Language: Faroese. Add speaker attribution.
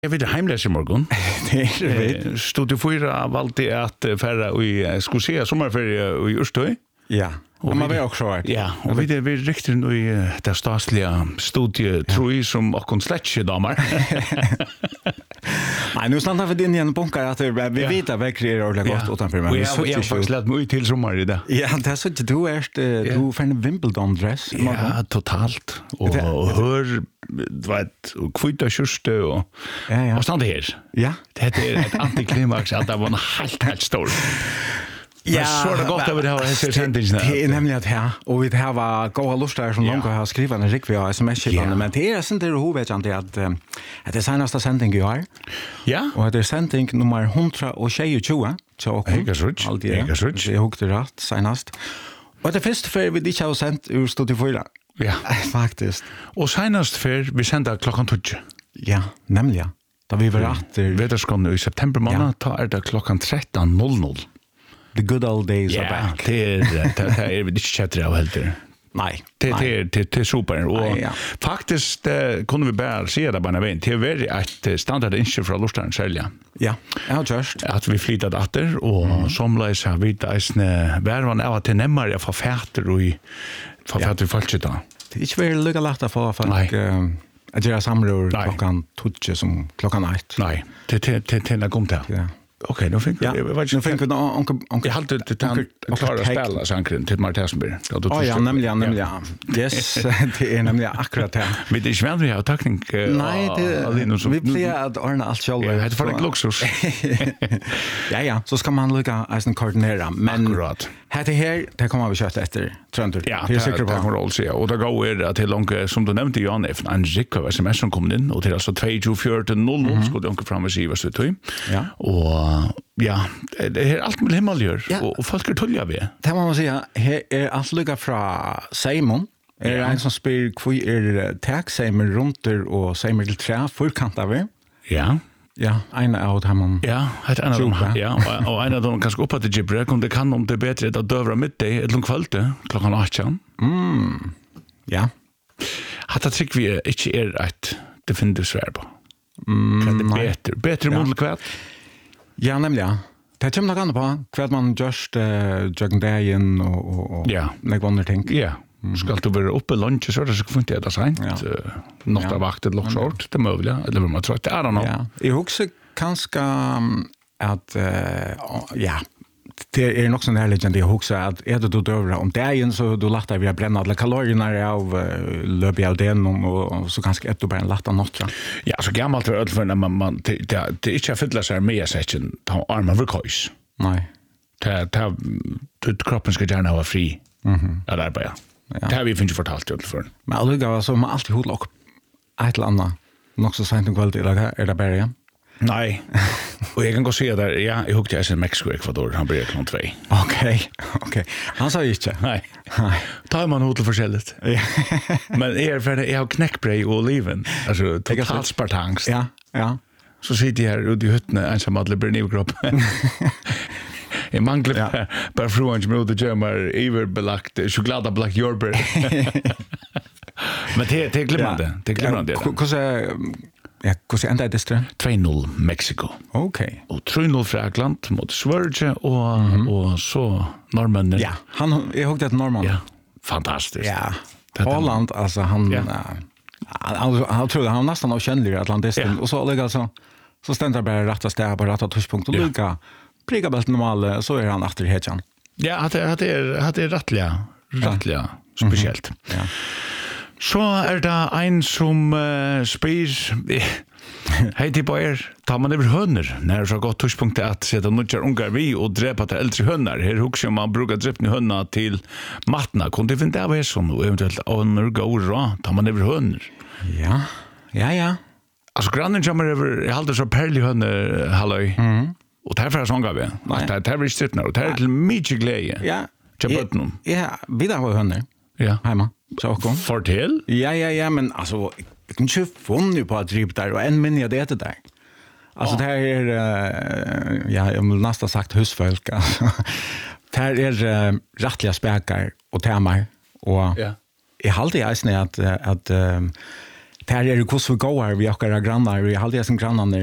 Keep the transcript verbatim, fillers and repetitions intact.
Speaker 1: Jag vet hemlös I morgon.
Speaker 2: Det är det.
Speaker 1: Stod fyra valde att färra och skulle se sommarferie I Urstöj.
Speaker 2: Ja. Och man vill också varit.
Speaker 1: Ja, och vi det vi riktigt nu I det statliga studiet tror jag som och konstlätche damer.
Speaker 2: Nej, nu stannar vi in i en bunkar att vi vet att väcker är ordentligt gott utanför men
Speaker 1: vi har ju faktiskt lätt mycket till sommar I det.
Speaker 2: Ja, det är så att du är du för en Wimbledon dress.
Speaker 1: Ja, totalt. Och hör vet och kvita kyrste och
Speaker 2: ja, ja.
Speaker 1: Och stanna här.
Speaker 2: Ja.
Speaker 1: Det är ett antiklimax att det var en helt helt stor. Ja, så är det gott att vi har här sändningen.
Speaker 2: Det är nämligen att här och vi har var goda lustar som långt har skrivit en rik vi har sms-skickat men det är inte det hovedsamt att att det senaste sändning vi har.
Speaker 1: Ja.
Speaker 2: Och det är sändning nummer etthundratjugo så och
Speaker 1: jag såg.
Speaker 2: Jag såg. Det hugger rätt senast. Och det första för vi det har sänt ur studio fyra.
Speaker 1: Ja,
Speaker 2: faktiskt.
Speaker 1: Och senast för vi sända klockan tjugo.
Speaker 2: Ja, nämligen. Då vi var att
Speaker 1: Väderskon I september månad tar är det klockan tretton noll noll.
Speaker 2: The good old days
Speaker 1: yeah,
Speaker 2: are back.
Speaker 1: Det är det är vi inte chatta av helt.
Speaker 2: Nej.
Speaker 1: Det det det det super och
Speaker 2: ja.
Speaker 1: faktiskt uh, kunde vi bara se det bara vägen till very att standard inche för lustan sälja.
Speaker 2: Ja. Ja, just.
Speaker 1: Att vi flyttade åter och mm. somleis har vi där värvan av till nämmer för färter och för färter folk då.
Speaker 2: Det är inte väl lika lätt att få folk att göra samrör klockan tjugo som klockan ett.
Speaker 1: Nej, det det det det kom där. Ja. Okej, då fick
Speaker 2: jag vet inte fick vi onkel onkel
Speaker 1: jag hade det tanke klara spela sankren till Martinsenberg.
Speaker 2: Ja, ja, nämligen nämligen. Yes, det är nämligen akkurat det.
Speaker 1: Men det är svårt att ta tackning.
Speaker 2: Nej, det vi blir att ordna allt själv.
Speaker 1: Ja, det får det luxus.
Speaker 2: Ja, ja, så ska man lucka en koordinera, men
Speaker 1: akkurat.
Speaker 2: Här här, det kommer vi köra efter Tröntor.
Speaker 1: Ja, det är säkert på kommer roll se. Och det går är att till långt som du nämnde Jan F en rikka sms som kom in och till alltså två fyra noll noll skulle onkel fram och se vad så tog.
Speaker 2: Ja.
Speaker 1: Och ja, det är allt med himmel gör och folk är tulliga vi.
Speaker 2: Det man säga, här är allt lucka från Simon. Är det en som spyr kvui är taxamer runt och säger till trä fyrkantar vi?
Speaker 1: Ja.
Speaker 2: Ja, en av dem.
Speaker 1: Ja, ett en av dem. Ja, och en av dem kanske upp att Gibrek om det kan om det bättre att dövra middag ett långt kväll klockan åtta.
Speaker 2: Mm. Ja.
Speaker 1: Hatta tycker vi inte är att det finns svär på.
Speaker 2: Mm.
Speaker 1: Kan det bättre bättre mot kväll?
Speaker 2: Ja, nämligen. Det kommer nog an på kväll man just jogging dagen och och
Speaker 1: ja,
Speaker 2: några andra ting.
Speaker 1: Ja. Mm. Ska du vara uppe lunch så det ska funka det sent. Något av vakten lock sort det möjliga eller vad man tror att det är då.
Speaker 2: Ja. Jag också kanske att ja, det är nog sån här legend jag också att är det då dövra om dagen så då lättar vi att bränna alla kalorierna av löp av den och så kanske ett då bara en lätta natt.
Speaker 1: Ja, så gammalt för öll för när man man det det är inte fylla sig med section ta armar för kos.
Speaker 2: Nej.
Speaker 1: Ta ta kroppen ska gärna vara fri. Mhm. Ja, där bara. Ja. Det har vi finns fortalt till för.
Speaker 2: Men alltså var så man alltid håller upp ett eller annat. Nog så sent en kväll eller är det bara igen?
Speaker 1: Nej. Och jag kan gå se där ja, jag hukte jag sen Mexiko Ecuador han blir klockan två.
Speaker 2: Okej. Okej. Han sa inte.
Speaker 1: Nej. Nej. Tar man hotell försäljt. Men är för det är knäckbröd och oliven. Alltså totalt spartangs.
Speaker 2: Ja. Ja.
Speaker 1: Så sitter jag här ute i hytten ensam att blir nivgrupp. Jag manglar ja. Bara fruan som gjorde gömmer överbelagt chokladabelagt jordbär. Men det det glömmer det. Det glömmer det.
Speaker 2: Hur så ja, hur så ända det där?
Speaker 1: två noll Mexiko.
Speaker 2: Okej.
Speaker 1: Och tre noll Frankrike mot Sverige och mm-hmm. och så norrmännen.
Speaker 2: Ja, han jag hörde att norrman.
Speaker 1: Ja. Fantastiskt.
Speaker 2: Ja. Holland alltså han ja. han han trodde han nästan avkännlig atlantisten ja. Och så lägger alltså så ständer bara rätta stäva på rätta touchpunkt och lika. Prika bäst normal så är han efter hetjan. Ja,
Speaker 1: att det att det att det är rättliga, rättliga ja. Speciellt.
Speaker 2: Mm-hmm. Ja.
Speaker 1: Så är det en som uh, spyr hej till er, tar man över hönder när så gott touchpunkt att sätta några ungar vi och dräpa till äldre hönder. Här också man brukar dräpa hönder till matna. Kunde det inte vara så och eventuellt honor go ra, tar man över hönder.
Speaker 2: Ja. Ja, ja.
Speaker 1: Alltså grannen kommer över jag håller så perlig hönder halloj.
Speaker 2: Mhm.
Speaker 1: Och därför är sån gav jag. Att det här är styrtna och det här är till mycket glädje.
Speaker 2: Ja.
Speaker 1: Chabotten.
Speaker 2: Ja, vi där har hönder.
Speaker 1: Ja.
Speaker 2: Hemma. Så kom.
Speaker 1: Fortell?
Speaker 2: Ja, ja, ja, men alltså jag kan ju funna på att driva där och en minne det är där. Alltså det här är uh, ja, jag vill nästan sagt husfolk alltså. Det här är uh, rättliga späkar och tämar och
Speaker 1: ja.
Speaker 2: Jag hade ju att att uh, det här är det kurs för goar vi och era grannar vi har alltid som grannar